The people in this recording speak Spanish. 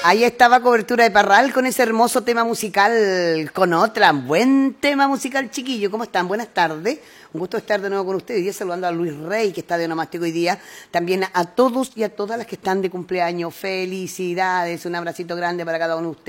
Ahí estaba Cobertura de Parral con ese hermoso tema musical, con otra. Buen tema musical, chiquillo. ¿Cómo están? Buenas tardes. Un gusto estar de nuevo con ustedes. Hoy día saludando a Luis Rey, que está de onomástico hoy día. También a todos y a todas las que están de cumpleaños. Felicidades. Un abracito grande para cada uno de ustedes.